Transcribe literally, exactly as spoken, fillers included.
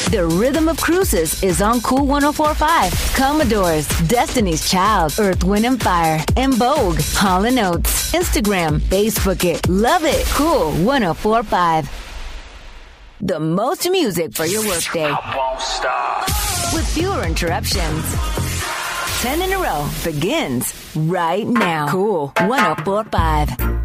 The rhythm of cruises is on Cool one oh four point five. Commodores, Destiny's Child, Earth, Wind and Fire, and Vogue, Hall and Oates. Instagram, Facebook it, love it. Cool one oh four point five. The most music for your workday. I won't stop. With fewer interruptions. Ten in a row begins right now. Cool one oh four point five.